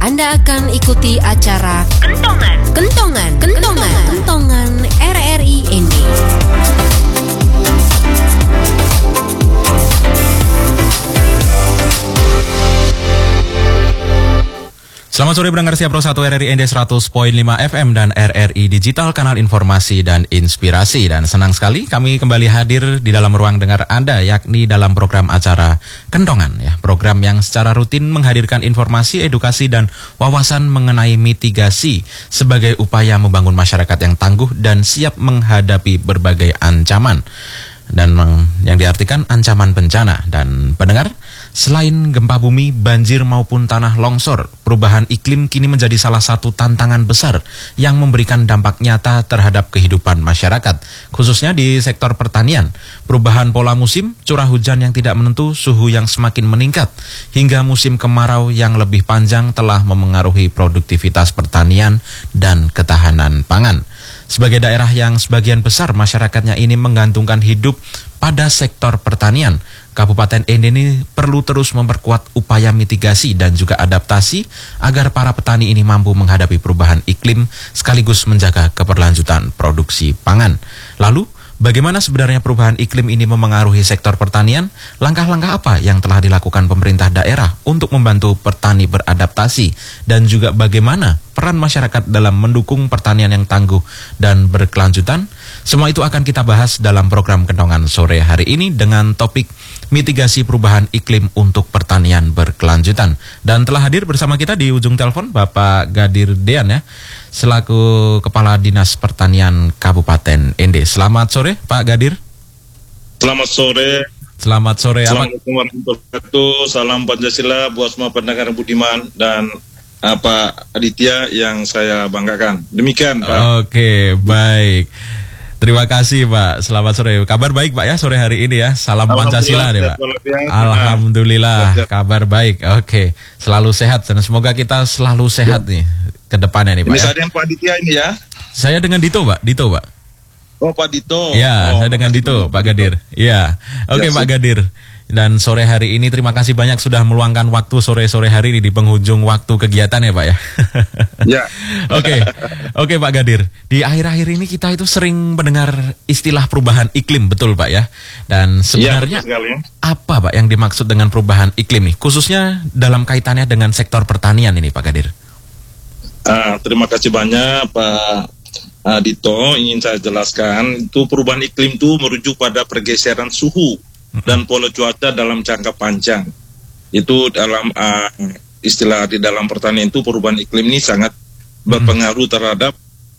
Anda akan ikuti acara Kentongan RRI ND. Selamat sore pendengar Siap Pro 1 RRI ND 100.5 FM dan RRI Digital, kanal informasi dan inspirasi. Dan senang sekali kami kembali hadir di dalam ruang dengar Anda, yakni dalam program acara Kentongan, ya, program yang secara rutin menghadirkan informasi, edukasi dan wawasan mengenai mitigasi sebagai upaya membangun masyarakat yang tangguh dan siap menghadapi berbagai ancaman. Dan yang diartikan ancaman bencana. Dan pendengar, selain gempa bumi, banjir maupun tanah longsor, perubahan iklim kini menjadi salah satu tantangan besar yang memberikan dampak nyata terhadap kehidupan masyarakat, khususnya di sektor pertanian. Perubahan pola musim, curah hujan yang tidak menentu, suhu yang semakin meningkat, hingga musim kemarau yang lebih panjang telah memengaruhi produktivitas pertanian dan ketahanan pangan. Sebagai daerah yang sebagian besar masyarakatnya ini menggantungkan hidup pada sektor pertanian, Kabupaten ND ini perlu terus memperkuat upaya mitigasi dan juga adaptasi agar para petani ini mampu menghadapi perubahan iklim sekaligus menjaga keberlanjutan produksi pangan. Lalu, bagaimana sebenarnya perubahan iklim ini memengaruhi sektor pertanian? Langkah-langkah apa yang telah dilakukan pemerintah daerah untuk membantu petani beradaptasi? Dan juga bagaimana peran masyarakat dalam mendukung pertanian yang tangguh dan berkelanjutan? Semua itu akan kita bahas dalam program Kentongan sore hari ini dengan topik mitigasi perubahan iklim untuk pertanian berkelanjutan. Dan telah hadir bersama kita di ujung telepon Bapak Gadir Dean, ya, selaku Kepala Dinas Pertanian Kabupaten ND. Selamat sore Pak Gadir. Selamat sore. Selamat sore. Assalamualaikum warahmatullahi wabarakatuh. Salam Pancasila buat semua pendengar budiman dan Pak Aditya yang saya banggakan. Demikian Pak. Oke, baik. Terima kasih Pak, selamat sore. Kabar baik Pak ya sore hari ini ya. Salam Pancasila deh Pak. Alhamdulillah, kabar baik. Oke, selalu sehat dan semoga kita selalu sehat nih ke depannya nih Pak. Ini saya dengan Pak Aditya ini ya. Saya dengan Dito Pak, Oh Pak Dito. Ya, saya dengan Dito, Pak Gadir. Ya, oke Pak Gadir. Dan sore hari ini terima kasih banyak sudah meluangkan waktu sore-sore hari ini di penghujung waktu kegiatan ya Pak ya. Ya. Oke Pak Gadir. Di akhir-akhir ini kita itu sering mendengar istilah perubahan iklim, betul Pak ya. Dan sebenarnya apa Pak yang dimaksud dengan perubahan iklim nih? Khususnya dalam kaitannya dengan sektor pertanian ini Pak Gadir. Terima kasih banyak Pak Dito. Ingin saya jelaskan, itu perubahan iklim itu merujuk pada pergeseran suhu dan pola cuaca dalam jangka panjang. Itu dalam istilah di dalam pertanian itu perubahan iklim ini sangat berpengaruh terhadap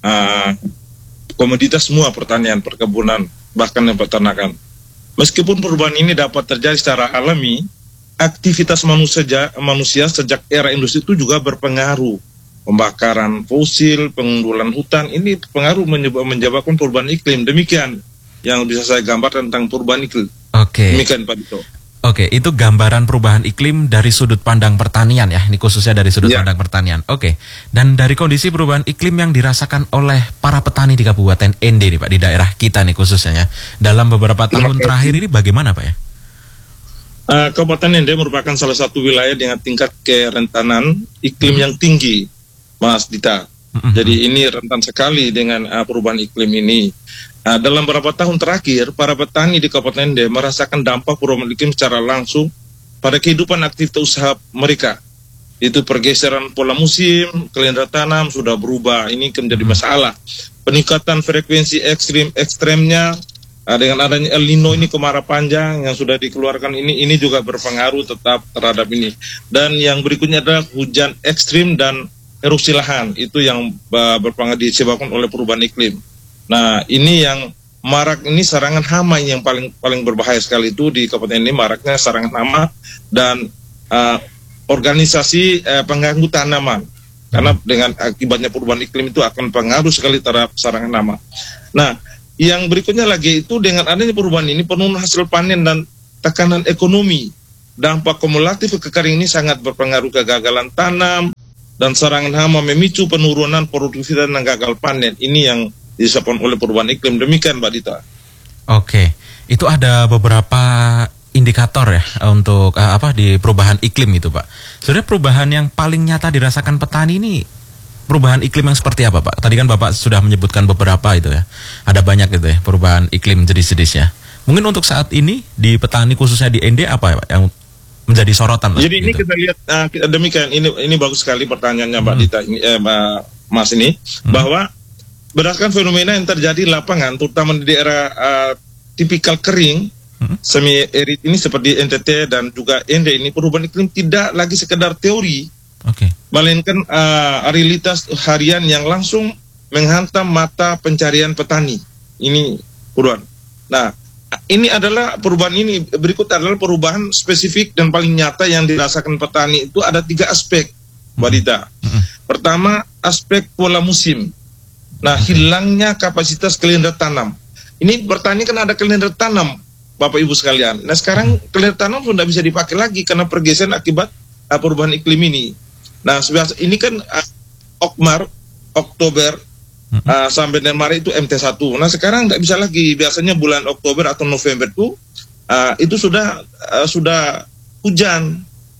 komoditas semua pertanian, perkebunan, bahkan yang peternakan. Meskipun perubahan ini dapat terjadi secara alami, aktivitas manusia sejak era industri itu juga berpengaruh. Pembakaran fosil, pengundulan hutan, ini pengaruh menyebabkan perubahan iklim. Demikian yang bisa saya gambar tentang perubahan iklim. Oke. Demikian Pak Dito. Oke, itu gambaran perubahan iklim dari sudut pandang pertanian ya. Ini khususnya dari sudut pandang pertanian. Oke. Dan dari kondisi perubahan iklim yang dirasakan oleh para petani di Kabupaten ND nih Pak, di daerah kita nih khususnya ya. Dalam beberapa tahun terakhir ini bagaimana Pak ya? Kabupaten ND merupakan salah satu wilayah dengan tingkat kerentanan iklim yang tinggi, Mas Dita. Jadi ini rentan sekali dengan perubahan iklim ini. Dalam beberapa tahun terakhir, para petani di Kabupaten ND merasakan dampak perubahan iklim secara langsung pada kehidupan aktivitas usaha mereka. Itu pergeseran pola musim, kalender tanam sudah berubah. Ini menjadi masalah. Peningkatan frekuensi ekstremnya dengan adanya El Nino ini, kemarau panjang yang sudah dikeluarkan ini juga berpengaruh tetap terhadap ini. Dan yang berikutnya adalah hujan ekstrim dan erupsi lahan, itu yang berpengaruh disebabkan oleh perubahan iklim. Nah, ini yang marak ini serangan hama yang paling berbahaya sekali itu di Kabupaten ini, maraknya serangan hama dan organisasi pengganggu tanaman. Karena dengan akibatnya perubahan iklim itu akan pengaruh sekali terhadap serangan hama. Nah, yang berikutnya lagi itu dengan adanya perubahan ini, penurunan hasil panen dan tekanan ekonomi. Dampak kumulatif kekeringan ini sangat berpengaruh kegagalan tanam, dan serangan hama memicu penurunan produktivitas dan gagal panen. Ini yang disebabkan oleh perubahan iklim. Demikian Mbak Dita. Oke, itu ada beberapa indikator ya untuk di perubahan iklim itu Pak. Sebenarnya perubahan yang paling nyata dirasakan petani ini perubahan iklim yang seperti apa Pak? Tadi kan Bapak sudah menyebutkan beberapa itu ya. Ada banyak gitu ya perubahan iklim jenis-jenisnya. Mungkin untuk saat ini di petani khususnya di ND apa ya Pak yang menjadi sorotan? Jadi ini gitu. kita lihat demikian, ini bagus sekali pertanyaannya Mbak Dita, Mas ini, bahwa berdasarkan fenomena yang terjadi di lapangan, terutama di daerah tipikal kering, semi arid ini seperti NTT dan juga ND ini, perubahan iklim tidak lagi sekedar teori, melainkan realitas harian yang langsung menghantam mata pencarian petani. Ini perubahan. Nah, ini adalah perubahan ini, berikut adalah perubahan spesifik dan paling nyata yang dirasakan petani itu ada 3 aspek, Mbak Dita. Pertama, aspek pola musim. Nah, hilangnya kapasitas kalender tanam. Ini petani kan ada kalender tanam, Bapak Ibu sekalian. Nah, sekarang kalender tanam sudah bisa dipakai lagi karena pergeseran akibat perubahan iklim ini. Nah, ini kan Oktober sampai dengan Maret itu MT1. Nah, sekarang tidak bisa lagi. Biasanya bulan Oktober atau November itu sudah hujan.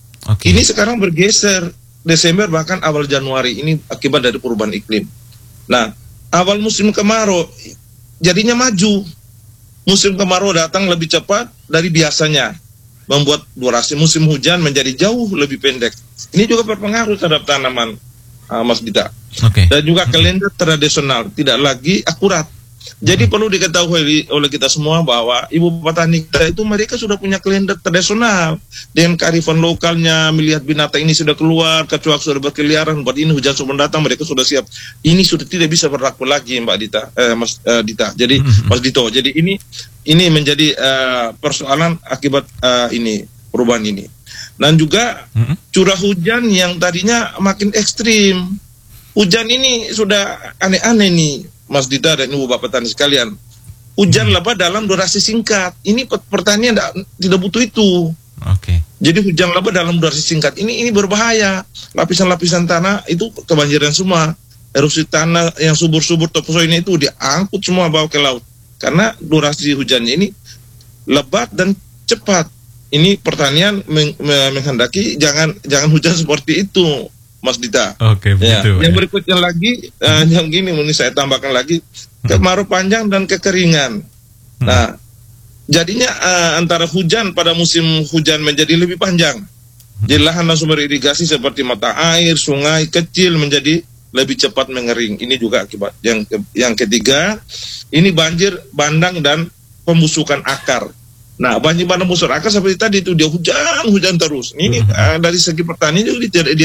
Ini sekarang bergeser Desember bahkan awal Januari. Ini akibat dari perubahan iklim. Nah, awal musim kemarau jadinya maju. Musim kemarau datang lebih cepat dari biasanya, membuat durasi musim hujan menjadi jauh lebih pendek. Ini juga berpengaruh terhadap tanaman, Mas Dita. Dan juga kalender tradisional tidak lagi akurat. Jadi perlu diketahui oleh kita semua bahwa ibu petani kita itu mereka sudah punya kalender tradisional dengan kearifan lokalnya, melihat binatang ini sudah keluar, kecoak sudah berkeliaran, buat ini hujan sudah datang, mereka sudah siap. Ini sudah tidak bisa berlaku lagi, Mbak Dita, Mas Dita. Jadi Mas Dito, jadi ini menjadi persoalan akibat ini perubahan ini. Dan juga curah hujan yang tadinya makin ekstrim. Hujan ini sudah aneh-aneh nih, Mas Dita dan Ibu Bapak petani sekalian. Hujan lebat dalam durasi singkat. Ini pertanian tidak butuh itu. Jadi hujan lebat dalam durasi singkat ini berbahaya. Lapisan-lapisan tanah itu kebanjiran semua. Erosi tanah yang subur-subur topsoilnya itu diangkut semua bawa ke laut. Karena durasi hujannya ini lebat dan cepat. Ini pertanian menghendaki jangan hujan seperti itu, Mas Dita. Begitu. Yang berikutnya lagi, yang gini ini saya tambahkan lagi, kemarau panjang dan kekeringan. Nah, jadinya antara hujan pada musim hujan menjadi lebih panjang. Jadi lahan dan sumber irigasi seperti mata air, sungai kecil menjadi lebih cepat mengering. Ini juga akibat. Yang ketiga, ini banjir bandang dan pembusukan akar. Nah, banjir bandang busur akar seperti tadi itu dia hujan terus. Ini dari segi petani dia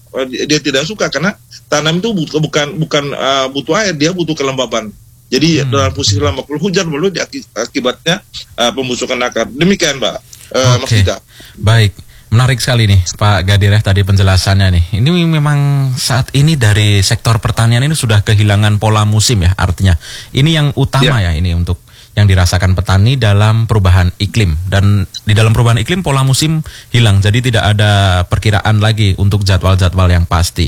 tidak suka karena tanam itu bukan butuh air, dia butuh kelembaban. Jadi dalam posisi lama hujan perlu akibatnya pembusukan akar. Demikian, Mbak. Mas Dita. Baik. Menarik sekali nih Pak Gadir tadi penjelasannya nih. Ini memang saat ini dari sektor pertanian ini sudah kehilangan pola musim ya, artinya. Ini yang utama ya ini untuk yang dirasakan petani dalam perubahan iklim. Dan di dalam perubahan iklim pola musim hilang, jadi tidak ada perkiraan lagi untuk jadwal-jadwal yang pasti.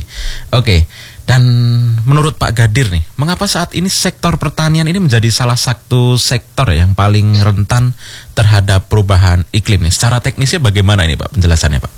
Dan menurut Pak Gadir nih, mengapa saat ini sektor pertanian ini menjadi salah satu sektor yang paling rentan terhadap perubahan iklim nih? Secara teknisnya bagaimana ini Pak penjelasannya Pak?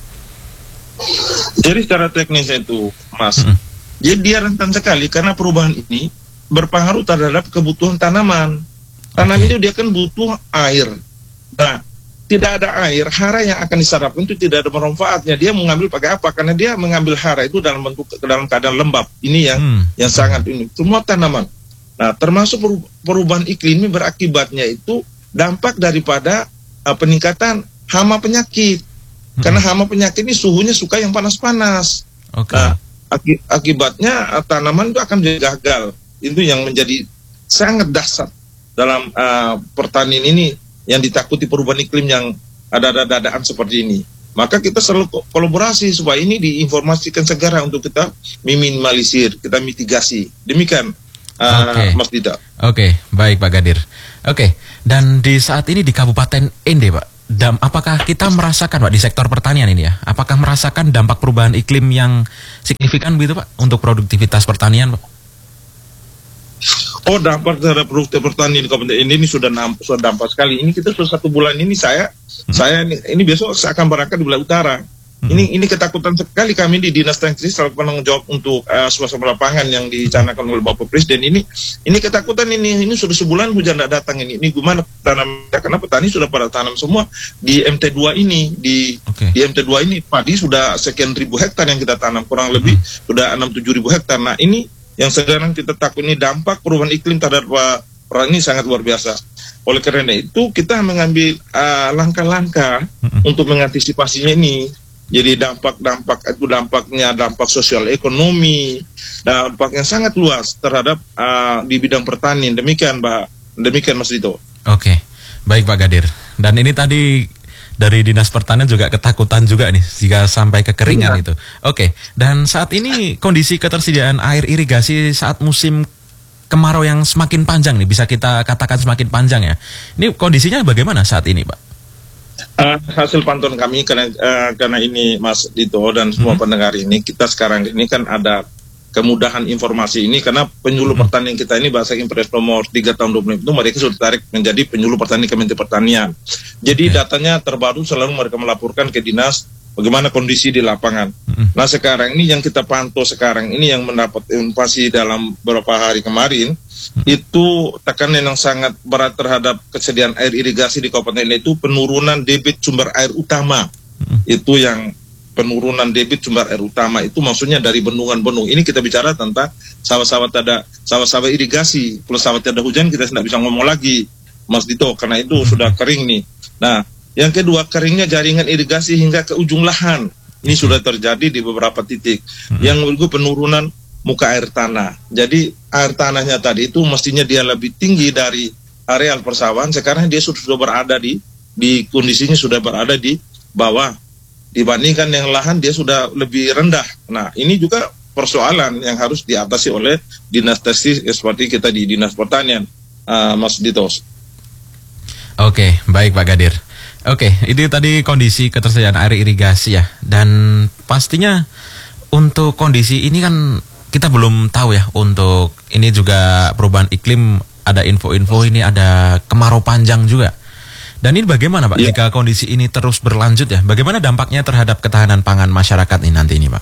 Jadi secara teknisnya itu Mas, jadi dia rentan sekali karena perubahan ini berpengaruh terhadap kebutuhan tanaman. Tanam itu dia kan butuh air. Nah, tidak ada air, hara yang akan diserapkan itu tidak ada manfaatnya. Dia mengambil pakai apa? Karena dia mengambil hara itu dalam keadaan lembab. Ini yang sangat ini. Semua tanaman. Nah, termasuk perubahan iklim ini berakibatnya itu dampak daripada peningkatan hama penyakit. Karena hama penyakit ini suhunya suka yang panas-panas. Nah, akibatnya tanaman itu akan gagal. Itu yang menjadi sangat dasar dalam pertanian ini yang ditakuti perubahan iklim yang ada-adaan seperti ini. Maka kita selalu kolaborasi supaya ini diinformasikan segera untuk kita meminimalisir, kita mitigasi. Demikian, Mas Dita. Baik Pak Gadir. Dan di saat ini di Kabupaten ND Pak, apakah kita merasakan Pak di sektor pertanian ini ya, apakah merasakan dampak perubahan iklim yang signifikan begitu Pak untuk produktivitas pertanian Pak? Oh, dampak terhadap produktif pertanian di Kabupaten ini sudah dampak sekali. Ini kita sudah 1 bulan ini saya ini besok saya akan berangkat di wilayah utara. Ini ketakutan sekali kami di Dinas Teknis selaku penanggung jawab untuk suasana lapangan yang dicanangkan oleh Bapak Presiden ini ketakutan ini sudah sebulan hujan tidak datang ini gimana tanam, karena petani sudah pada tanam semua di MT2 ini di MT2 ini padi sudah sekian ribu hektar yang kita tanam, kurang lebih sudah 6-7 ribu hektar. Nah ini yang sekarang kita takut ini dampak perubahan iklim terhadap ini sangat luar biasa. Oleh karena itu kita mengambil langkah-langkah untuk mengantisipasinya ini. Jadi dampaknya dampak sosial ekonomi, dampak yang sangat luas terhadap di bidang pertanian. Demikian Mas Dito. Oke, baik Pak Gadir. Dan ini tadi dari Dinas Pertanian juga ketakutan juga nih jika sampai kekeringan itu. Oke, dan saat ini kondisi ketersediaan air irigasi saat musim kemarau yang semakin panjang nih, bisa kita katakan semakin panjang ya. Ini kondisinya bagaimana saat ini, Pak? Hasil pantauan kami karena ini Mas Dito dan semua pendengar ini, kita sekarang ini kan ada kemudahan informasi ini karena penyuluh pertanian kita ini bahasa Impres nomor 3 tahun 2020 itu mereka sudah ditarik menjadi penyuluh pertanian Kementerian Pertanian. Jadi datanya terbaru selalu mereka melaporkan ke dinas bagaimana kondisi di lapangan. Nah sekarang ini yang kita pantau sekarang ini yang mendapat informasi dalam beberapa hari kemarin itu tekanan yang sangat berat terhadap kesediaan air irigasi di Kabupaten ini itu penurunan debit sumber air utama. Itu yang penurunan debit sumber air utama itu maksudnya dari bendungan-bendung. Ini kita bicara tentang sawah-sawah irigasi. Kalau sawah tidak hujan kita tidak bisa ngomong lagi, Mas Dito, karena itu sudah kering nih. Nah, yang kedua, keringnya jaringan irigasi hingga ke ujung lahan. Ini sudah terjadi di beberapa titik. Yang kedua, penurunan muka air tanah. Jadi air tanahnya tadi itu mestinya dia lebih tinggi dari areal persawahan. Sekarang dia sudah berada di kondisinya sudah berada di bawah. Dibandingkan yang lahan dia sudah lebih rendah. Nah ini juga persoalan yang harus diatasi oleh dinas teknis seperti kita di Dinas Pertanian, Mas Dito. Oke, baik Pak Gadir. Oke, itu tadi kondisi ketersediaan air irigasi ya. Dan pastinya untuk kondisi ini kan kita belum tahu ya. Untuk ini juga perubahan iklim, ada info-info ini ada kemarau panjang juga. Dan ini bagaimana Pak jika kondisi ini terus berlanjut ya? Bagaimana dampaknya terhadap ketahanan pangan masyarakat ini nanti ini Pak?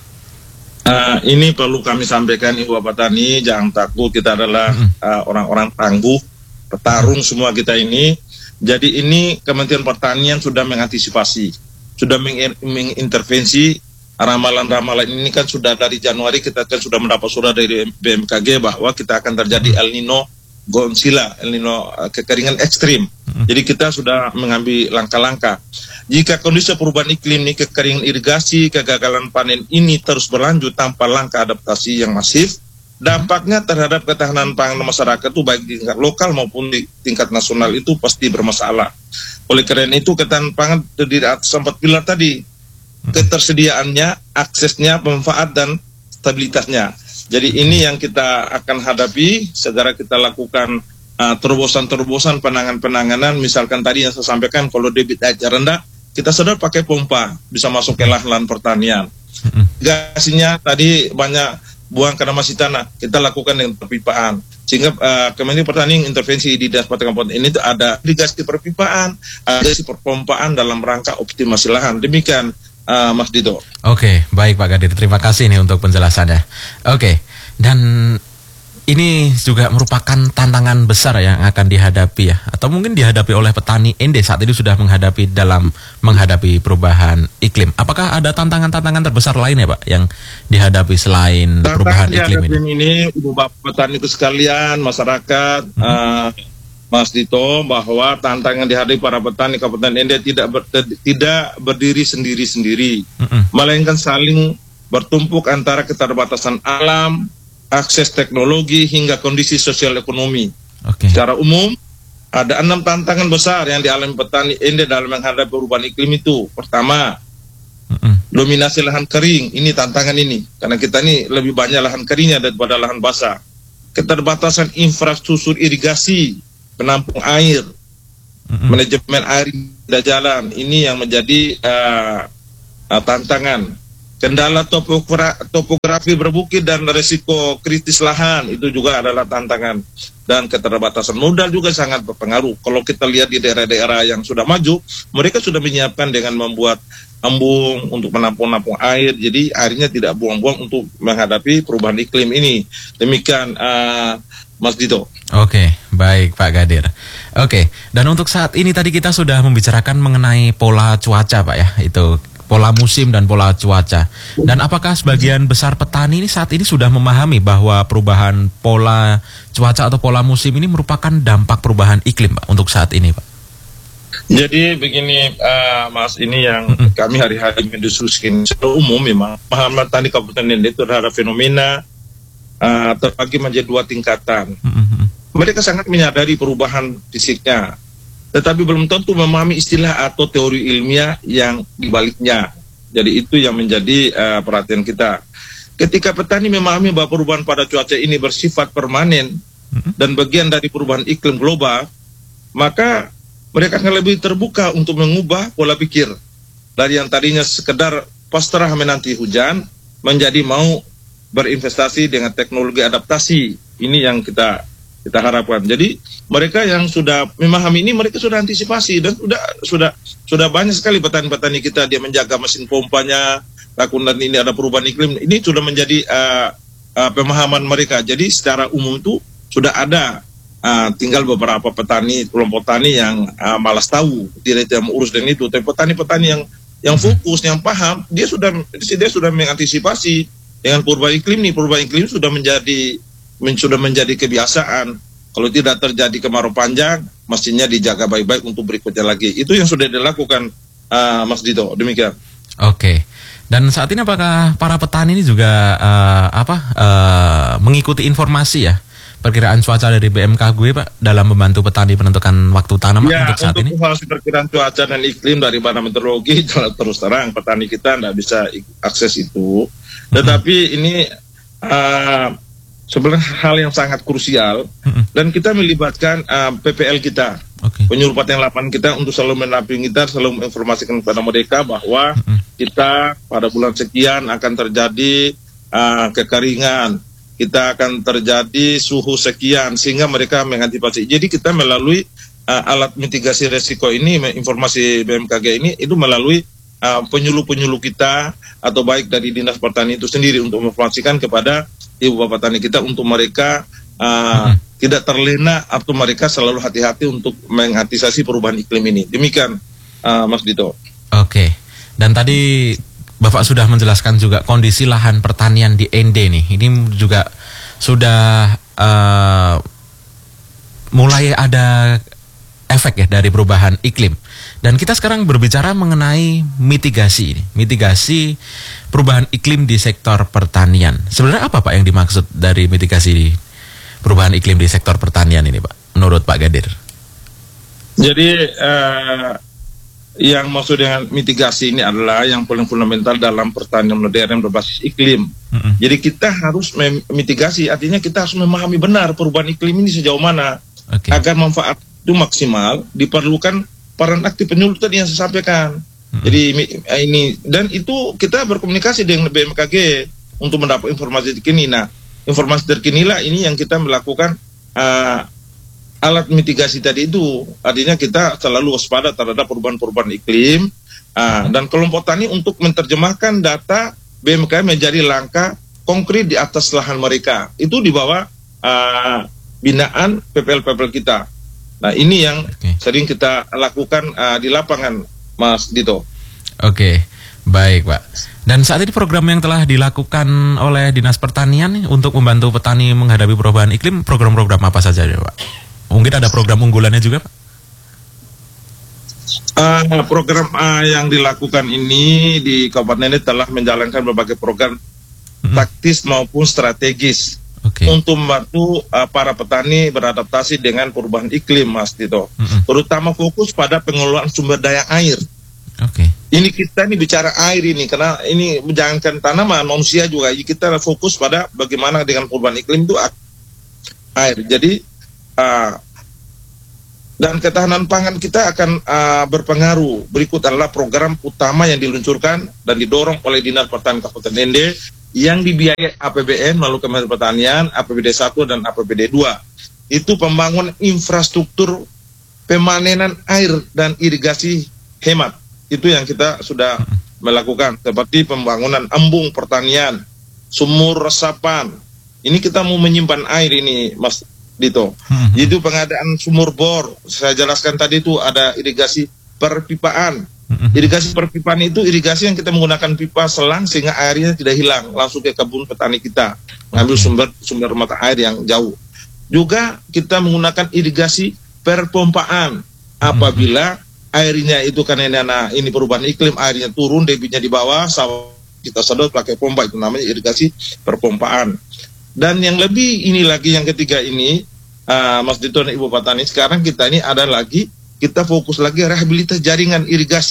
Ini perlu kami sampaikan Ibu Petani, jangan takut, kita adalah orang-orang tangguh, petarung semua kita ini. Jadi ini Kementerian Pertanian sudah mengantisipasi, sudah mengintervensi. Ramalan-ramalan ini kan sudah dari Januari kita kan sudah mendapat surat dari BMKG bahwa kita akan terjadi El Nino Godzilla, El Nino kekeringan ekstrim. Jadi kita sudah mengambil langkah-langkah. Jika kondisi perubahan iklim ini, kekeringan irigasi, kegagalan panen ini terus berlanjut tanpa langkah adaptasi yang masif, dampaknya terhadap ketahanan pangan masyarakat itu baik di tingkat lokal maupun di tingkat nasional itu pasti bermasalah. Oleh karena itu ketahanan pangan terdiri atas 4 pilar tadi, ketersediaannya, aksesnya, pemanfaat dan stabilitasnya. Jadi ini yang kita akan hadapi, segera kita lakukan terobosan-terobosan penanganan. Misalkan tadi yang saya sampaikan, kalau debit air rendah, kita sedang pakai pompa, bisa masuk ke lahan pertanian. Irigasinya tadi banyak buang karena masih tanah, kita lakukan dengan perpipaan. Sehingga Kementerian Pertanian intervensi di Dinas Pertanian ini ada irigasi perpipaan, ada irigasi perpompaan dalam rangka optimasi lahan. Demikian Mas Dito. Oke, baik Pak Gadir, terima kasih nih untuk penjelasannya. Oke, dan ini juga merupakan tantangan besar yang akan dihadapi ya, atau mungkin dihadapi oleh petani Ende saat ini sudah menghadapi perubahan iklim. Apakah ada tantangan-tantangan terbesar lainnya Pak yang dihadapi selain perubahan iklim ini? Ini Ibu Bapak petani sekalian, masyarakat, Mas Dito, bahwa tantangan dihadapi para petani Kabupaten Ende tidak berdiri sendiri-sendiri, melainkan saling bertumpuk antara keterbatasan alam, akses teknologi hingga kondisi sosial ekonomi. Secara umum ada 6 tantangan besar yang dialami petani Ende dalam menghadapi perubahan iklim itu. Pertama, dominasi lahan kering. Ini tantangan ini, karena kita ini lebih banyak lahan keringnya daripada lahan basah. Keterbatasan infrastruktur irigasi, penampung air, manajemen air tidak jalan. Ini yang menjadi tantangan. kendala topografi berbukit dan risiko kritis lahan itu juga adalah tantangan, dan keterbatasan modal juga sangat berpengaruh. Kalau kita lihat di daerah-daerah yang sudah maju, mereka sudah menyiapkan dengan membuat embung untuk menampung air, jadi airnya tidak buang-buang untuk menghadapi perubahan iklim ini. Demikian Mas Dito. Oke, baik Pak Gadir. Oke, dan untuk saat ini tadi kita sudah membicarakan mengenai pola cuaca Pak ya, itu pola musim dan pola cuaca. Dan apakah sebagian besar petani ini saat ini sudah memahami bahwa perubahan pola cuaca atau pola musim ini merupakan dampak perubahan iklim Pak untuk saat ini Pak? Jadi begini Mas, ini yang kami hari-hari mendiskusikan secara umum, memang pemahaman petani Kabupaten Nende itu terhadap fenomena terbagi menjadi 2 tingkatan. Mereka sangat menyadari perubahan fisiknya, tetapi belum tentu memahami istilah atau teori ilmiah yang dibaliknya. Jadi itu yang menjadi perhatian kita. Ketika petani memahami bahwa perubahan pada cuaca ini bersifat permanen dan bagian dari perubahan iklim global, maka mereka akan lebih terbuka untuk mengubah pola pikir dari yang tadinya sekedar pasrah menanti hujan menjadi mau berinvestasi dengan teknologi adaptasi. Ini yang kita harapkan. Jadi mereka yang sudah memahami ini, mereka sudah antisipasi, dan sudah banyak sekali petani-petani kita dia menjaga mesin pompanya. Lakukan ini ada perubahan iklim, ini sudah menjadi pemahaman mereka. Jadi secara umum itu sudah ada, tinggal beberapa petani, kelompok tani yang malas tahu, tidak mengurus dan itu. Tapi petani-petani yang fokus, yang paham, dia sudah mengantisipasi dengan perubahan iklim ini. Perubahan iklim sudah menjadi kebiasaan. Kalau tidak terjadi kemarau panjang, mestinya dijaga baik-baik untuk berikutnya lagi. Itu yang sudah dilakukan, Mas Dito. Demikian. Oke. Dan saat ini apakah para petani ini juga mengikuti informasi ya, perkiraan cuaca dari BMKG Pak, dalam membantu petani menentukan waktu tanam untuk saat ini? Ya, untuk perkiraan cuaca dan iklim dari Badan Meteorologi, terus terang petani kita tidak bisa akses itu. Tetapi ini sebenarnya hal yang sangat krusial, dan kita melibatkan PPL kita, penyuluh paten lapangan kita, untuk selalu mendampingi kita, selalu menginformasikan kepada mereka bahwa kita pada bulan sekian akan terjadi kekeringan, kita akan terjadi suhu sekian, sehingga mereka mengantisipasi. Jadi kita melalui alat mitigasi resiko ini, informasi BMKG ini, itu melalui penyuluh-penyuluh kita, atau baik dari Dinas Pertanian itu sendiri, untuk menginformasikan kepada ibu bapak tani kita, untuk mereka tidak terlena, atau mereka selalu hati-hati untuk mengantisipasi perubahan iklim ini. Demikian Mas Dito. Oke. Dan tadi Bapak sudah menjelaskan juga kondisi lahan pertanian di ND nih. Ini juga sudah mulai ada efek ya dari perubahan iklim. Dan kita sekarang berbicara mengenai mitigasi perubahan iklim di sektor pertanian. Sebenarnya apa Pak yang dimaksud dari mitigasi perubahan iklim di sektor pertanian ini Pak, menurut Pak Gadir? Jadi yang maksud dengan mitigasi ini adalah yang paling fundamental dalam pertanian modern berbasis iklim. Jadi kita harus mitigasi, artinya kita harus memahami benar perubahan iklim ini sejauh mana. Agar manfaat itu maksimal, diperlukan peran aktif penyuluh tadi yang saya sampaikan. Jadi ini, dan itu kita berkomunikasi dengan BMKG untuk mendapat informasi terkini. Nah, informasi terkinilah ini yang kita melakukan alat mitigasi tadi itu. Artinya kita selalu waspada terhadap perubahan-perubahan iklim, dan kelompok tani untuk menerjemahkan data BMKG menjadi langkah konkret di atas lahan mereka. Itu di bawah binaan PPL-PPL kita. Nah, ini yang sering kita lakukan di lapangan, Mas Dito. Oke, baik Pak. Dan saat ini program yang telah dilakukan oleh Dinas Pertanian untuk membantu petani menghadapi perubahan iklim, program-program apa saja ya Pak? Mungkin ada program unggulannya juga Pak? Program yang dilakukan ini di Kabupaten ini telah menjalankan berbagai program taktis maupun strategis untuk membantu para petani beradaptasi dengan perubahan iklim, Mas Dito. Terutama fokus pada pengelolaan sumber daya air. Ini kita bicara air ini, karena ini jangankan tanaman, manusia juga. Kita fokus pada bagaimana dengan perubahan iklim itu air. Jadi Dan ketahanan pangan kita akan berpengaruh. Berikut adalah program utama yang diluncurkan dan didorong oleh Dinas Pertanian Kabupaten Ende yang dibiayai APBN melalui Kementerian Pertanian, APBD 1 dan APBD 2. Itu pembangunan infrastruktur pemanenan air dan irigasi hemat. Itu yang kita sudah melakukan, seperti pembangunan embung pertanian, sumur resapan. Ini kita mau menyimpan air ini, Mas Dito. Itu pengadaan sumur bor. Saya jelaskan tadi itu ada irigasi perpipaan. Irigasi perpipaan itu irigasi yang kita menggunakan pipa selang sehingga airnya tidak hilang, langsung ke kebun petani kita, ngambil sumber mata air yang jauh. Juga kita menggunakan irigasi perpompaan apabila airnya itu karena ini perubahan iklim, airnya turun, debitnya di bawah, sawah kita sedot pakai pompa, itu namanya irigasi perpompaan. Dan yang lebih ini lagi yang ketiga ini, Mas Dito dan Ibu Petani, sekarang kita ini ada lagi, kita fokus lagi rehabilitasi jaringan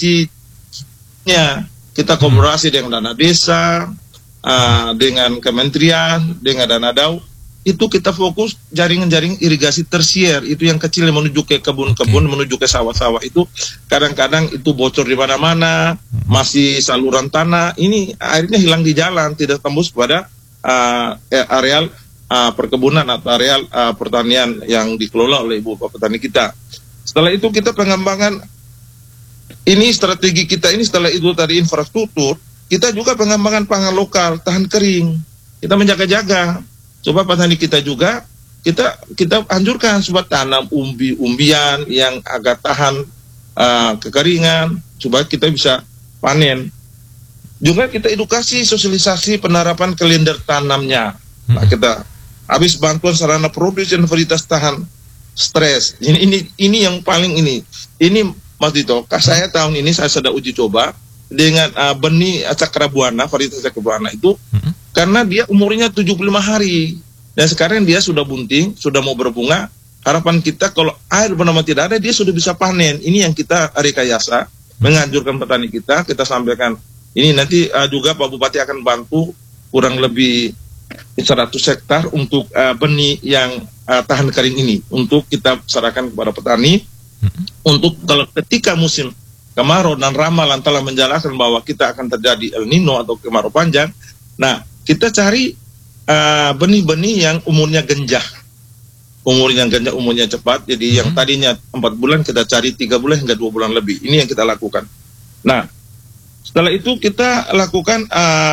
irigasinya. Kita kolaborasi dengan dana desa, dengan kementerian, dengan dana DAU. Itu kita fokus jaringan-jaring irigasi tersier, itu yang kecil yang menuju ke kebun-kebun, menuju ke sawah-sawah. Itu kadang-kadang itu bocor di mana-mana, masih saluran tanah, ini airnya hilang di jalan, tidak tembus pada areal perkebunan atau areal pertanian yang dikelola oleh ibu bapak petani kita. Setelah itu kita pengembangan, ini strategi kita ini setelah itu tadi infrastruktur, kita juga pengembangan pangan lokal, tahan kering, kita menjaga-jaga. Coba petani kita juga, kita anjurkan supaya tanam umbi-umbian yang agak tahan kekeringan, supaya kita bisa panen. Juga kita edukasi, sosialisasi penerapan kalender tanamnya. Nah, kita habis bantuan sarana produksi dan varietas tahan stres. Ini yang paling ini Mas Dito, saya tahun ini saya sudah uji coba dengan benih cakrabuana, varietas cakrabuana itu, karena dia umurnya 75 hari, dan sekarang dia sudah bunting, sudah mau berbunga. Harapan kita kalau air benar-benar tidak ada, dia sudah bisa panen. Ini yang kita rekayasa, menganjurkan petani kita sampaikan. Ini nanti juga Pak Bupati akan bantu kurang lebih 100 hektar untuk benih yang tahan kering ini, untuk kita serahkan kepada petani, untuk kalau ketika musim kemarau dan ramalan telah menjelaskan bahwa kita akan terjadi El Nino atau kemarau panjang. Nah, kita cari benih-benih yang umurnya genjah, umurnya cepat. Jadi yang tadinya 4 bulan kita cari 3 bulan hingga 2 bulan lebih. Ini yang kita lakukan. Nah, setelah itu kita lakukan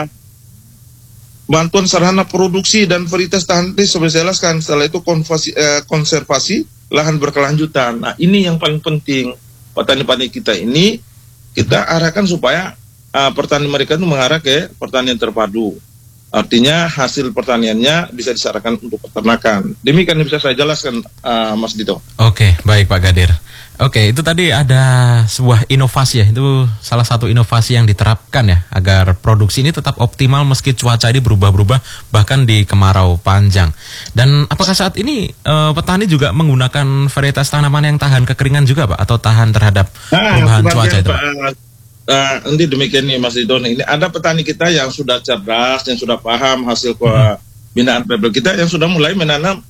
bantuan sarana produksi dan varietas tahan kering seperti saya jelaskan. Setelah itu konservasi lahan berkelanjutan. Nah, ini yang paling penting. Petani-petani kita ini kita arahkan supaya pertanian mereka itu mengarah ke pertanian terpadu. Artinya hasil pertaniannya bisa disarankan untuk peternakan. Demikian yang bisa saya jelaskan, Mas Dito. Oke, baik Pak Gadir. Oke, itu tadi ada sebuah inovasi ya, itu salah satu inovasi yang diterapkan ya, agar produksi ini tetap optimal meski cuaca ini berubah-ubah, bahkan di kemarau panjang. Dan apakah saat ini petani juga menggunakan varietas tanaman yang tahan kekeringan juga Pak, atau tahan terhadap perubahan cuaca itu? Nanti demikian nih Mas Didon, ini ada petani kita yang sudah cerdas, yang sudah paham hasil binaan PBL kita, yang sudah mulai menanam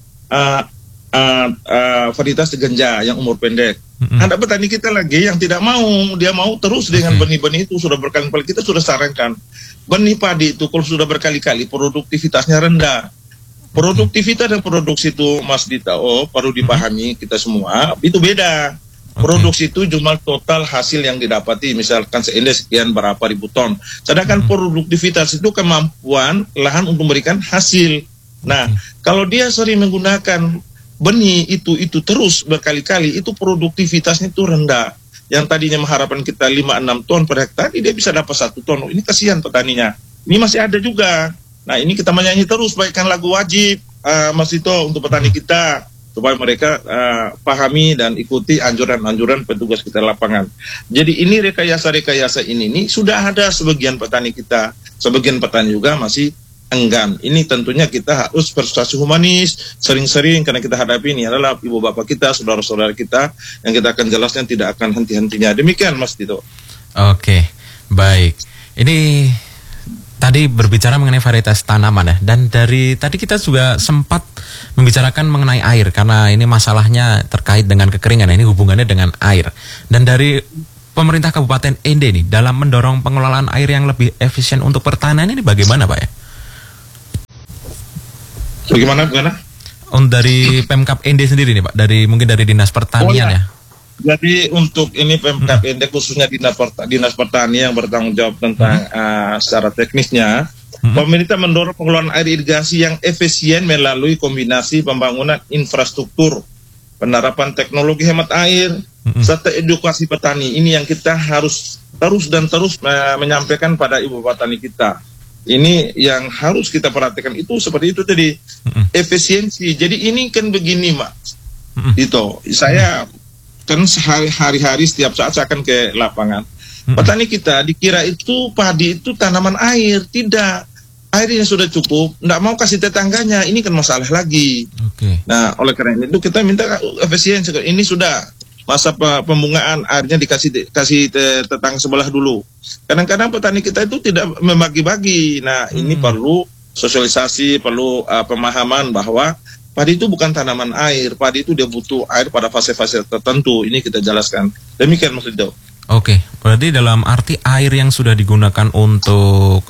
varietas genja yang umur pendek. Ada petani kita lagi yang tidak mau, dia mau terus dengan benih-benih itu. Sudah berkali-kali kita sudah sarankan, benih padi itu kalau sudah berkali-kali produktivitasnya rendah. Produktivitas dan produksi itu Mas Dita, perlu dipahami kita semua, itu beda. Produksi itu jumlah total hasil yang didapati, misalkan sekian berapa ribu ton. Sedangkan produktivitas itu kemampuan lahan untuk memberikan hasil. Nah, kalau dia sering menggunakan benih itu terus berkali-kali, itu produktivitasnya itu rendah. Yang tadinya mengharapkan kita 5-6 ton per hektar, dia bisa dapat 1 ton. Ini kasihan petaninya. Ini masih ada juga. Nah, ini kita menyanyi terus, baikkan lagu wajib, Mas Ito, untuk petani kita, supaya mereka pahami dan ikuti anjuran-anjuran petugas kita lapangan. Jadi ini rekayasa-rekayasa ini sudah ada sebagian petani kita, sebagian petani juga masih enggan. Ini tentunya kita harus persuasi humanis, sering-sering, karena kita hadapi ini adalah ibu bapak kita, saudara-saudara kita, yang kita akan jelasnya tidak akan henti-hentinya. Demikian Mas Tito. Oke, baik. Ini Tadi berbicara mengenai varietas tanaman ya, dan dari tadi kita juga sempat membicarakan mengenai air karena ini masalahnya terkait dengan kekeringan, ini hubungannya dengan air. Dan dari pemerintah Kabupaten Ende nih dalam mendorong pengelolaan air yang lebih efisien untuk pertanian ini bagaimana Pak ya? Bagaimana? Dari Pemkab Ende sendiri nih Pak, mungkin dari Dinas Pertanian ya. Jadi untuk ini Pemkab Ende khususnya Dinas Pertanian yang bertanggung jawab tentang secara teknisnya, pemerintah mendorong pengelolaan air irigasi yang efisien melalui kombinasi pembangunan infrastruktur, penerapan teknologi hemat air, serta edukasi petani. Ini yang kita harus terus menyampaikan pada ibu petani kita. Ini yang harus kita perhatikan itu seperti itu tadi, efisiensi. Jadi ini kan begini Mak, itu saya kan hari-hari setiap saat saya akan ke lapangan. Petani kita dikira itu padi itu tanaman air, tidak. Airnya sudah cukup, tidak mau kasih tetangganya, ini kan masalah lagi. Nah, oleh karena itu kita minta efisiensi. Ini sudah masa pembungaan, airnya kasih tetangga sebelah dulu. Kadang-kadang petani kita itu tidak membagi-bagi. Nah, ini perlu sosialisasi, perlu pemahaman bahwa padi itu bukan tanaman air, padi itu dia butuh air pada fase-fase tertentu. Ini kita jelaskan. Demikian Mas Dito. Oke, berarti dalam arti air yang sudah digunakan untuk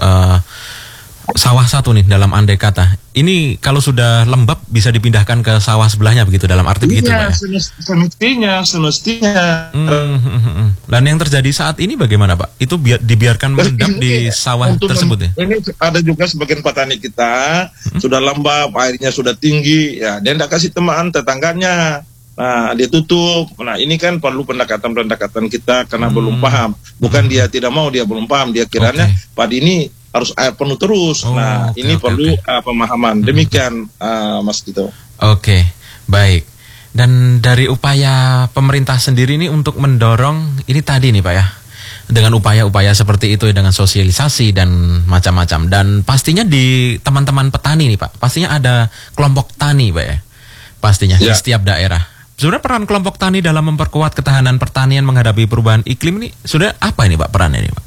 sawah satu nih dalam andai kata, ini kalau sudah lembab bisa dipindahkan ke sawah sebelahnya begitu, dalam arti begitu Pak ya? Semestinya. Dan yang terjadi saat ini bagaimana Pak? Itu dibiarkan mengendap di sawah tersebut ya? Ini ada juga sebagian petani kita sudah lembab, airnya sudah tinggi, ya dia tidak kasih teman tetangganya. Nah, dia tutup. Nah, ini kan perlu pendekatan kita karena belum paham. Bukan dia tidak mau, dia belum paham. Dia kiranya padi ini harus air penuh terus. Ini perlu pemahaman. Demikian Mas Dito. Oke, baik. Dan dari upaya pemerintah sendiri ini untuk mendorong ini tadi nih Pak ya, dengan upaya-upaya seperti itu dengan sosialisasi dan macam-macam. Dan pastinya di teman-teman petani nih Pak, pastinya ada kelompok tani Pak ya, pastinya di setiap daerah. Sebenarnya peran kelompok tani dalam memperkuat ketahanan pertanian menghadapi perubahan iklim ini sudah apa ini Pak perannya ini Pak?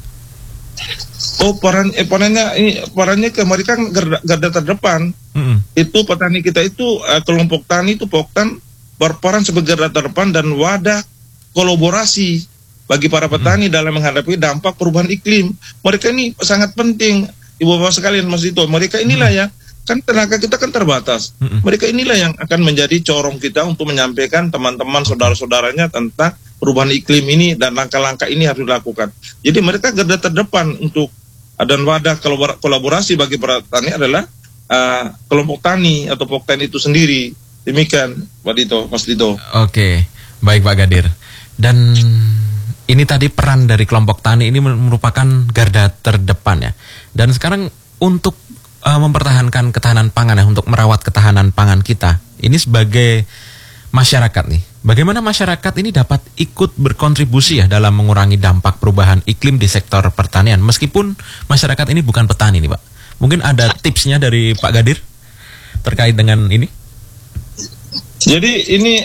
Perannya ke mereka garda terdepan. Itu petani kita itu kelompok tani itu berperan sebagai garda terdepan dan wadah kolaborasi bagi para petani dalam menghadapi dampak perubahan iklim. Mereka ini sangat penting, Ibu Bapak sekalian Mas Dito. Mereka inilah ya, kan tenaga kita kan terbatas. Mereka inilah yang akan menjadi corong kita untuk menyampaikan teman-teman saudara-saudaranya tentang perubahan iklim ini dan langkah-langkah ini harus dilakukan. Jadi mereka garda terdepan untuk dan wadah kolaborasi bagi petani adalah kelompok tani atau poktan itu sendiri. Demikian Pak Dito, Mas Dito. Oke, baik Pak Gadir. Dan ini tadi peran dari kelompok tani ini merupakan garda terdepan ya. Dan sekarang untuk mempertahankan ketahanan pangan ya, untuk merawat ketahanan pangan kita, ini sebagai masyarakat nih, bagaimana masyarakat ini dapat ikut berkontribusi ya dalam mengurangi dampak perubahan iklim di sektor pertanian, meskipun masyarakat ini bukan petani nih Pak. Mungkin ada tipsnya dari Pak Gadir terkait dengan ini? Jadi ini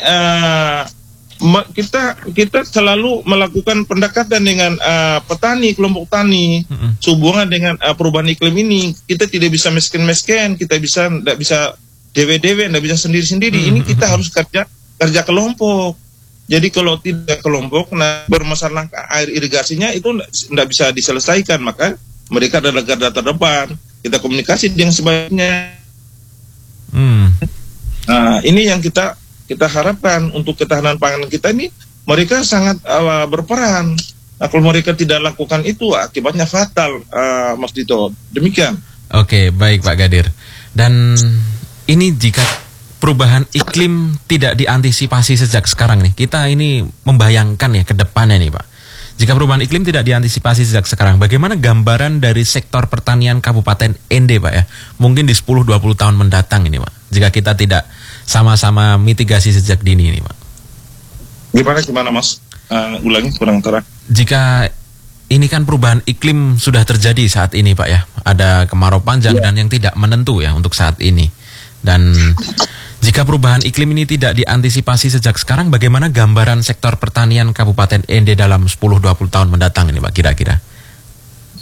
kita selalu melakukan pendekatan dengan petani, kelompok tani, sehubungan dengan perubahan iklim ini. Kita tidak bisa miskin-miskin, tidak bisa dewe-dewe, tidak bisa sendiri-sendiri. Ini kita harus kerja kelompok. Jadi kalau tidak kelompok, nah bermasalah air irigasinya itu tidak bisa diselesaikan. Maka mereka adalah garda terdepan. Kita komunikasi dengan sebaiknya. Nah, ini yang kita harapkan untuk ketahanan pangan kita ini, mereka sangat berperan. Nah, kalau mereka tidak lakukan itu, akibatnya fatal, Mas Dito. Demikian. Oke, baik Pak Gadir. Dan ini jika perubahan iklim tidak diantisipasi sejak sekarang nih, kita ini membayangkan ya ke depannya nih Pak. Jika perubahan iklim tidak diantisipasi sejak sekarang, bagaimana gambaran dari sektor pertanian Kabupaten Ende Pak ya? Mungkin di 10-20 tahun mendatang ini Pak, jika kita tidak sama-sama mitigasi sejak dini ini Pak. Gimana Mas? Ulangi, kurang terang. Jika ini kan perubahan iklim sudah terjadi saat ini Pak ya, ada kemarau panjang dan yang tidak menentu ya untuk saat ini. Dan jika perubahan iklim ini tidak diantisipasi sejak sekarang, bagaimana gambaran sektor pertanian Kabupaten Ende dalam 10-20 tahun mendatang ini Pak kira-kira?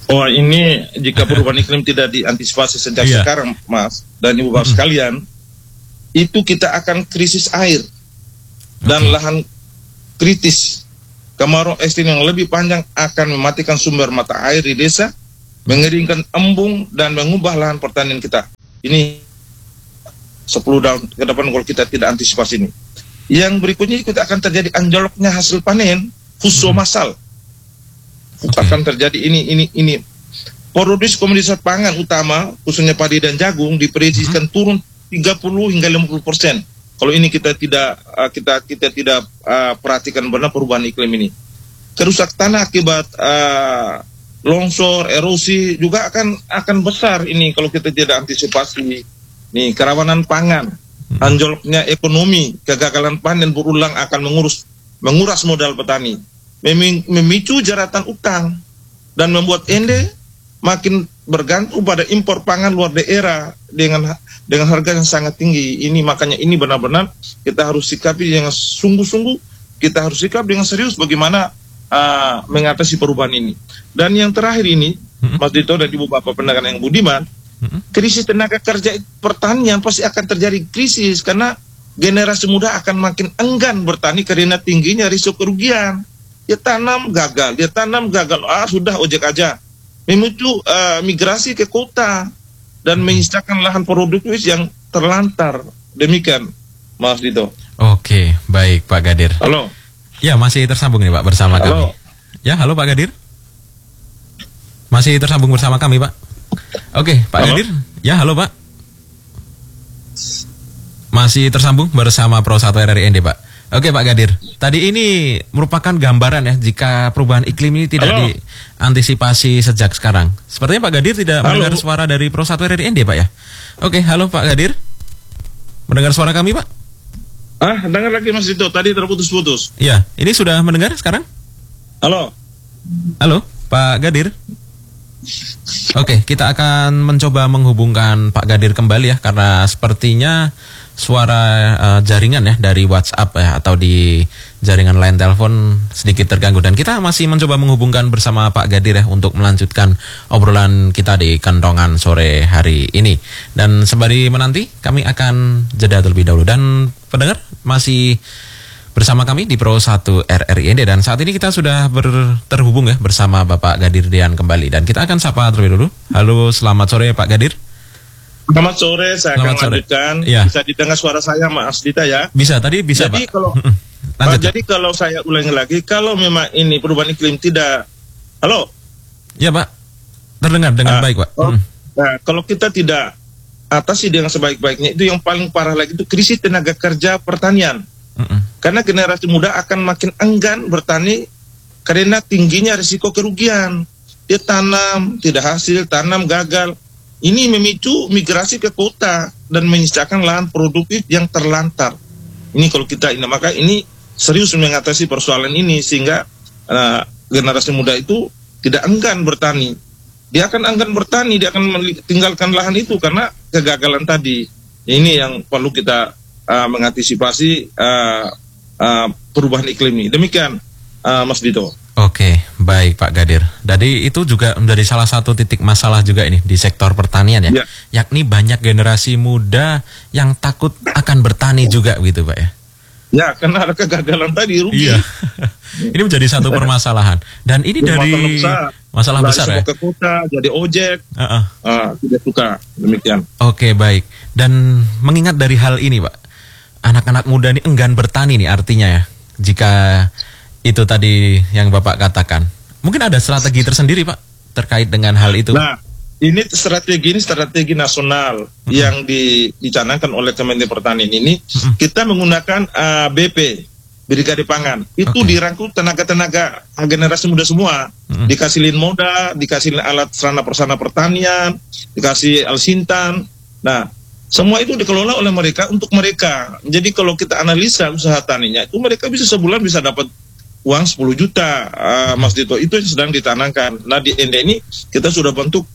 Oh, ini jika perubahan iklim tidak diantisipasi sejak Iya. sekarang, Mas dan Ibu Bapak sekalian, itu kita akan krisis air dan Oke. lahan kritis. Kemarau ekstrim yang lebih panjang akan mematikan sumber mata air di desa, mengeringkan embung dan mengubah lahan pertanian kita. Ini 10 tahun ke depan kalau kita tidak antisipasi ini. Yang berikutnya kita akan terjadi anjloknya hasil panen, fuso massal. Oke. Akan terjadi ini. Produksi komoditas pangan utama, khususnya padi dan jagung, diprediksikan turun 30 hingga 50%. Kalau ini kita tidak perhatikan benar perubahan iklim ini. Kerusak tanah akibat longsor, erosi juga akan besar ini kalau kita tidak antisipasi. Nih, kerawanan pangan, anjloknya ekonomi, kegagalan panen berulang akan menguras modal petani, memicu jeratan utang dan membuat Ende makin bergantung pada impor pangan luar daerah dengan harga yang sangat tinggi. Ini makanya ini benar-benar kita harus sikapi dengan sungguh-sungguh, kita harus sikap dengan serius bagaimana mengatasi perubahan ini. Dan yang terakhir ini, Mas Dito dan Ibu Bapak pendengar yang budiman, krisis tenaga kerja pertanian pasti akan terjadi krisis karena generasi muda akan makin enggan bertani karena tingginya risiko kerugian. Dia tanam gagal, sudah ojek aja. Memicu migrasi ke kota dan menyisakan lahan produktif yang terlantar. Demikian, Mas Dito. Oke, baik Pak Gadir. Halo. Ya, masih tersambung nih Pak bersama kami. Halo. Ya, halo Pak Gadir. Masih tersambung bersama kami, Pak. Oke, Pak Halo. Gadir. Ya, halo Pak. Masih tersambung bersama Pro 1 RRI ND, Pak. Oke, Pak Gadir. Tadi ini merupakan gambaran ya jika perubahan iklim ini tidak Halo. diantisipasi sejak sekarang. Sepertinya Pak Gadir tidak Halo. mendengar suara dari Pro 1 RRI ND, Pak ya. Oke, halo Pak Gadir. Mendengar suara kami, Pak? Dengar lagi Mas Dito, tadi terputus-putus. Iya, ini sudah mendengar sekarang? Halo. Halo, Pak Gadir. Oke, kita akan mencoba menghubungkan Pak Gadir kembali ya, karena sepertinya suara jaringan ya dari WhatsApp ya atau di jaringan line telepon sedikit terganggu, dan kita masih mencoba menghubungkan bersama Pak Gadir ya untuk melanjutkan obrolan kita di Kentongan sore hari ini. Dan sembari menanti, kami akan jeda terlebih dahulu, dan pendengar masih bersama kami di Pro 1 RRI ND, dan saat ini kita sudah terhubung ya bersama Bapak Gadir Dian kembali, dan kita akan sapa terlebih dulu. Halo, selamat sore Pak Gadir. Selamat sore, saya Selamat akan sore. lanjutkan. Iya. Bisa didengar suara saya, Mas Dita ya? Bisa, tadi bisa Jadi Pak. kalau Lanjut, jadi kalau saya ulangi lagi, kalau memang ini perubahan iklim tidak, halo, ya Pak, terdengar dengan baik Pak. Nah, kalau kita tidak atasi dengan sebaik-baiknya, itu yang paling parah lagi itu krisis tenaga kerja pertanian. Karena generasi muda akan makin enggan bertani karena tingginya risiko kerugian. Dia tanam tidak hasil, tanam gagal. Ini memicu migrasi ke kota dan menyisakan lahan produktif yang terlantar. Ini kalau kita ini, maka ini serius mengatasi persoalan ini sehingga generasi muda itu tidak enggan bertani. Dia akan enggan bertani, dia akan tinggalkan lahan itu karena kegagalan tadi. Ini yang perlu kita mengantisipasi perubahan iklim ini. Demikian, Mas Dito. Oke, baik Pak Gadir. Jadi itu juga menjadi salah satu titik masalah juga ini di sektor pertanian ya, Ya. yakni banyak generasi muda yang takut akan bertani juga gitu Pak ya. Ya, karena ada kegagalan tadi, rugi. Iya. Ini menjadi satu permasalahan, dan ini dari masalah besar ya. Ke kota, jadi ojek, tidak suka. Demikian. Oke, baik. Dan mengingat dari hal ini Pak, anak-anak muda ini enggan bertani nih artinya ya. Jika itu tadi yang Bapak katakan, mungkin ada strategi tersendiri Pak terkait dengan hal itu. Nah, ini strategi nasional yang dicanangkan oleh Kementerian Pertanian ini. Kita menggunakan BP, Brigade Pangan. Itu dirangkul tenaga-tenaga generasi muda semua. Dikasih lin moda, dikasih alat serana persana pertanian, dikasih alsintan. Nah, semua itu dikelola oleh mereka untuk mereka. Jadi kalau kita analisa usaha taninya, itu mereka bisa sebulan bisa dapat uang 10 juta, Mas Dito. Itu yang sedang ditanamkan. Nah, di ND ini kita sudah bentuk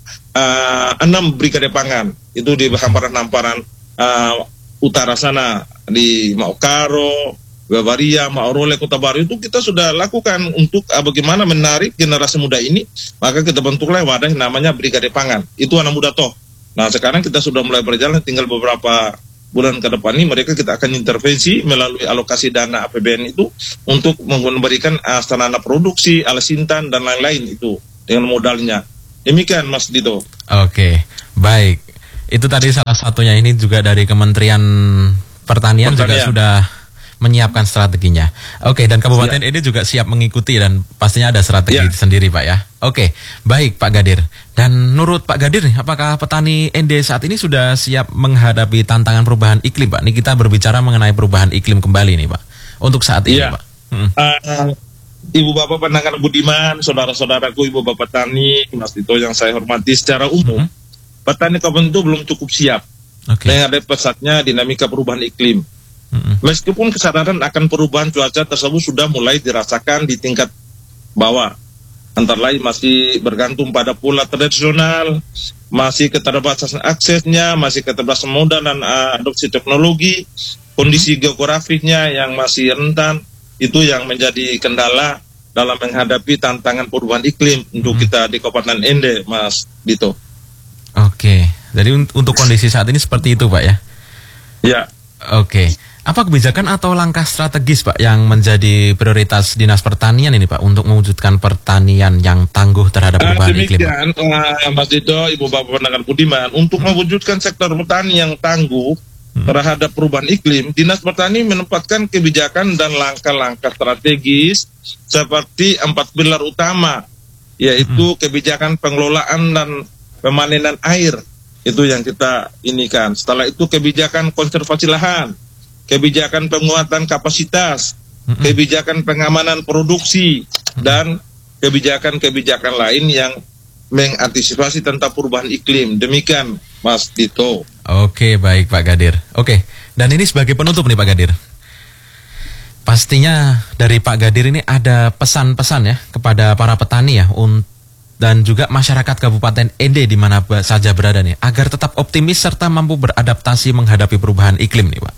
6 brigade pangan. Itu di hamparan-hamparan utara sana, di Maokaro, Bavaria, Maorole, Kota Baru itu kita sudah lakukan untuk bagaimana menarik generasi muda ini. Maka kita bentuklah wadah yang namanya Brigade Pangan. Itu anak muda toh. Nah sekarang kita sudah mulai berjalan, tinggal beberapa bulan ke depan ini mereka kita akan intervensi melalui alokasi dana APBN itu untuk memberikan sarana produksi, alat sintan dan lain-lain itu dengan modalnya. Demikian Mas Dito. Oke, baik. Itu tadi salah satunya, ini juga dari Kementerian Pertanian juga sudah menyiapkan strateginya. Oke, dan Kabupaten Ende juga siap mengikuti dan pastinya ada strategi sendiri Pak ya. Oke, baik Pak Gadir. Dan menurut Pak Gadir nih, apakah petani Ende saat ini sudah siap menghadapi tantangan perubahan iklim Pak? Ini kita berbicara mengenai perubahan iklim kembali nih Pak. Untuk saat ini Pak. Ibu Bapak Penanganan Budiman, saudara-saudaraku Ibu Bapak Petani, Mas Dito yang saya hormati, secara umum petani kabupaten itu belum cukup siap menghadapi pesatnya dinamika perubahan iklim. Meskipun kesadaran akan perubahan cuaca tersebut sudah mulai dirasakan di tingkat bawah, antara lain masih bergantung pada pola tradisional, masih keterbatasan aksesnya, masih keterbatasan modal dan adopsi teknologi, kondisi geografisnya yang masih rentan, itu yang menjadi kendala dalam menghadapi tantangan perubahan iklim untuk kita di Kabupaten Ende, Mas Dito. Oke, jadi untuk kondisi saat ini seperti itu Pak ya? Ya. Oke. Apa kebijakan atau langkah strategis Pak yang menjadi prioritas Dinas Pertanian ini Pak untuk mewujudkan pertanian yang tangguh terhadap perubahan iklim? Demikian Mas Dito, Ibu Bapak Penanganan Budiman, untuk mewujudkan sektor petani yang tangguh terhadap perubahan iklim, Dinas Pertanian menempatkan kebijakan dan langkah-langkah strategis seperti 4 pilar utama, yaitu kebijakan pengelolaan dan pemanenan air, itu yang kita inikan. Setelah itu kebijakan konservasi lahan, kebijakan penguatan kapasitas, kebijakan pengamanan produksi, dan kebijakan-kebijakan lain yang mengantisipasi tentang perubahan iklim. Demikian Mas Dito. Oke, baik Pak Gadir. Oke, dan ini sebagai penutup nih Pak Gadir. Pastinya dari Pak Gadir ini ada pesan-pesan ya kepada para petani ya, dan juga masyarakat Kabupaten Ende di mana saja berada nih, agar tetap optimis serta mampu beradaptasi menghadapi perubahan iklim nih Pak.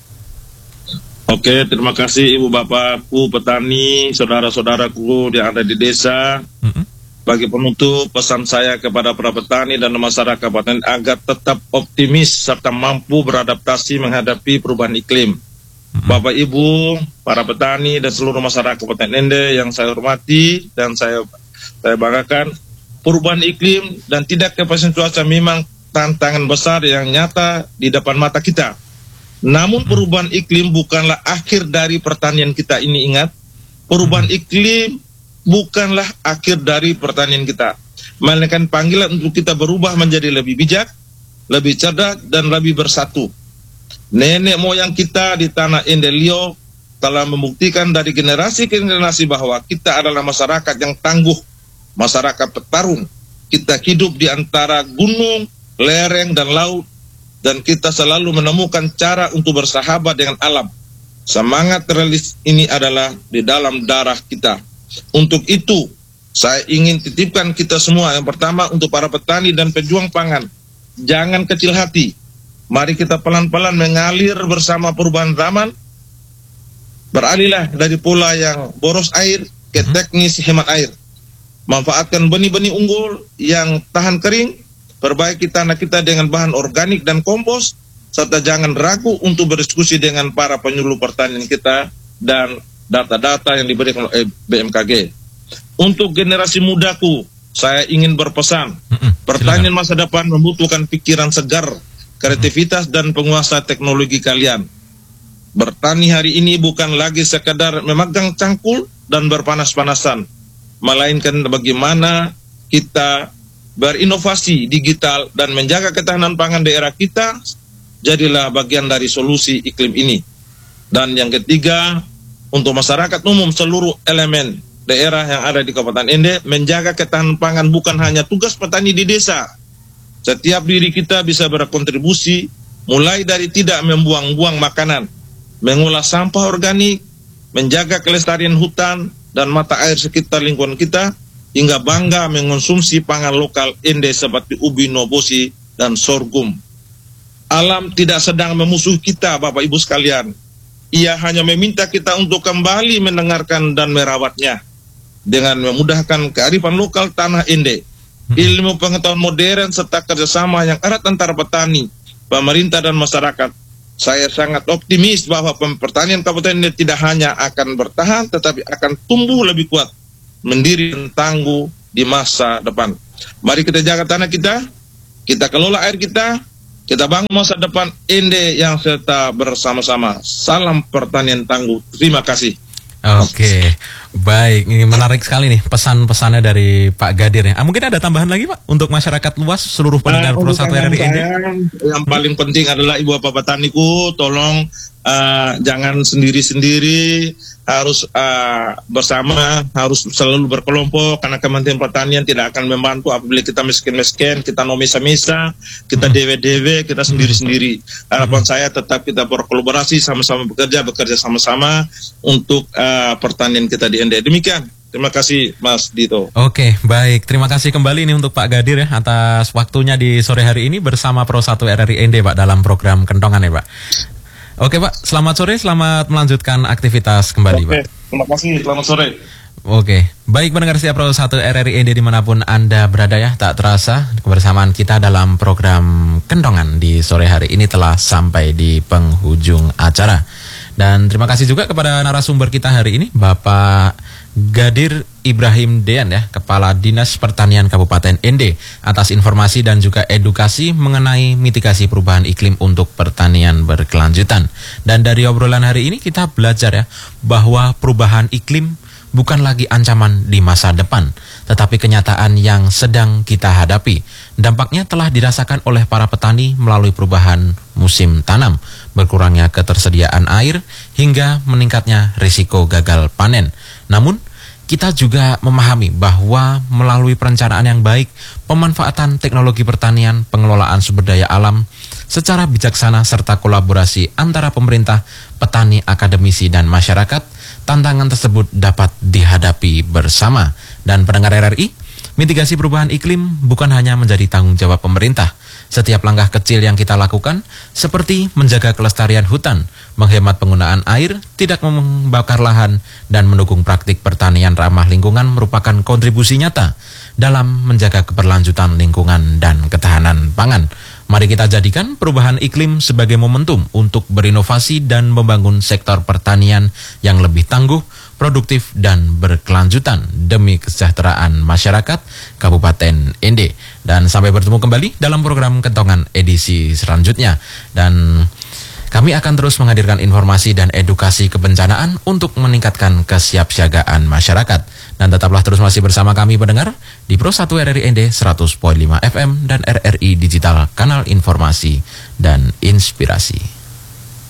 Oke, terima kasih Ibu Bapakku petani, saudara-saudaraku yang ada di desa. Bagi penutup, pesan saya kepada para petani dan masyarakat Kabupaten agar tetap optimis serta mampu beradaptasi menghadapi perubahan iklim. Bapak Ibu, para petani dan seluruh masyarakat Kabupaten Ende yang saya hormati dan saya banggakan, perubahan iklim dan tidak kepastian cuaca memang tantangan besar yang nyata di depan mata kita. Namun perubahan iklim bukanlah akhir dari pertanian kita ini. Ingat, perubahan iklim bukanlah akhir dari pertanian kita, melainkan panggilan untuk kita berubah menjadi lebih bijak, lebih cerdas, dan lebih bersatu. Nenek moyang kita di tanah Endelio telah membuktikan dari generasi ke generasi bahwa kita adalah masyarakat yang tangguh, masyarakat petarung. Kita hidup di antara gunung, lereng, dan laut, dan kita selalu menemukan cara untuk bersahabat dengan alam. Semangat realis ini adalah di dalam darah kita. Untuk itu, saya ingin titipkan kita semua, yang pertama untuk para petani dan pejuang pangan, jangan kecil hati. Mari kita pelan-pelan mengalir bersama perubahan zaman. Beralihlah dari pola yang boros air ke teknis hemat air. Manfaatkan benih-benih unggul yang tahan kering. Perbaiki tanah kita dengan bahan organik dan kompos. Serta jangan ragu untuk berdiskusi dengan para penyuluh pertanian kita dan data-data yang diberikan oleh BMKG. Untuk generasi mudaku, saya ingin berpesan. Pertanian masa depan membutuhkan pikiran segar, kreativitas, dan penguasa teknologi kalian. Bertani hari ini bukan lagi sekadar memegang cangkul dan berpanas-panasan, melainkan bagaimana kita berinovasi digital dan menjaga ketahanan pangan daerah kita. Jadilah bagian dari solusi iklim ini. Dan yang ketiga, untuk masyarakat umum seluruh elemen daerah yang ada di Kabupaten Ende, menjaga ketahanan pangan bukan hanya tugas petani di desa. Setiap diri kita bisa berkontribusi, mulai dari tidak membuang-buang makanan, mengolah sampah organik, menjaga kelestarian hutan dan mata air sekitar lingkungan kita, hingga bangga mengonsumsi pangan lokal Ende seperti ubi nobosi dan sorghum. Alam tidak sedang memusuhi kita, Bapak Ibu sekalian. Ia hanya meminta kita untuk kembali mendengarkan dan merawatnya dengan memudahkan kearifan lokal tanah Ende, ilmu pengetahuan modern serta kerjasama yang erat antara petani, pemerintah dan masyarakat. Saya sangat optimis bahwa pertanian Kabupaten Ende tidak hanya akan bertahan, tetapi akan tumbuh lebih kuat, mandiri dan tangguh di masa depan. Mari kita jaga tanah kita kelola air kita bangun masa depan Ende yang serta bersama-sama. Salam pertanian tangguh. Terima kasih. Oke, baik. Ini menarik sekali nih pesan-pesannya dari Pak Gadir ya. Mungkin ada tambahan lagi Pak untuk masyarakat luas seluruh pendengar Pro 1 RRI Ende. Yang paling penting adalah ibu bapak petaniku, tolong jangan sendiri-sendiri, harus bersama, harus selalu berkelompok, karena Kementerian Pertanian tidak akan membantu apabila kita miskin-miskin, kita no misa-misa, kita dewe-dewe, kita sendiri-sendiri. Harapan saya tetap kita berkolaborasi, sama-sama bekerja sama-sama untuk pertanian kita di Ende. Demikian. Terima kasih Mas Dito. Oke, baik. Terima kasih kembali nih untuk Pak Gadir ya atas waktunya di sore hari ini bersama Pro 1 RRI Ende Pak dalam program Kentongan ya Pak. Oke Pak, selamat sore, selamat melanjutkan aktivitas kembali Pak. Terima kasih, selamat sore. Oke, baik pendengar setia Pro 1 RRI Ende dimanapun Anda berada ya, tak terasa kebersamaan kita dalam program Kentongan di sore hari ini telah sampai di penghujung acara. Dan terima kasih juga kepada narasumber kita hari ini, Bapak Gadir Ibrahim Dean ya, Kepala Dinas Pertanian Kabupaten Ende, atas informasi dan juga edukasi mengenai mitigasi perubahan iklim untuk pertanian berkelanjutan. Dan dari obrolan hari ini kita belajar ya, bahwa perubahan iklim bukan lagi ancaman di masa depan, tetapi kenyataan yang sedang kita hadapi. Dampaknya telah dirasakan oleh para petani melalui perubahan musim tanam, berkurangnya ketersediaan air, hingga meningkatnya risiko gagal panen. Namun, kita juga memahami bahwa melalui perencanaan yang baik, pemanfaatan teknologi pertanian, pengelolaan sumber daya alam secara bijaksana, serta kolaborasi antara pemerintah, petani, akademisi, dan masyarakat, tantangan tersebut dapat dihadapi bersama. Dan pendengar RRI, mitigasi perubahan iklim bukan hanya menjadi tanggung jawab pemerintah. Setiap langkah kecil yang kita lakukan, seperti menjaga kelestarian hutan, menghemat penggunaan air, tidak membakar lahan, dan mendukung praktik pertanian ramah lingkungan merupakan kontribusi nyata dalam menjaga keberlanjutan lingkungan dan ketahanan pangan. Mari kita jadikan perubahan iklim sebagai momentum untuk berinovasi dan membangun sektor pertanian yang lebih tangguh, produktif, dan berkelanjutan demi kesejahteraan masyarakat Kabupaten Ende. Dan sampai bertemu kembali dalam program Kentongan edisi selanjutnya. Dan kami akan terus menghadirkan informasi dan edukasi kebencanaan untuk meningkatkan kesiapsiagaan masyarakat. Dan tetaplah terus masih bersama kami pendengar di Pro 1 RRI Ende 100.5 FM dan RRI Digital Kanal Informasi dan Inspirasi.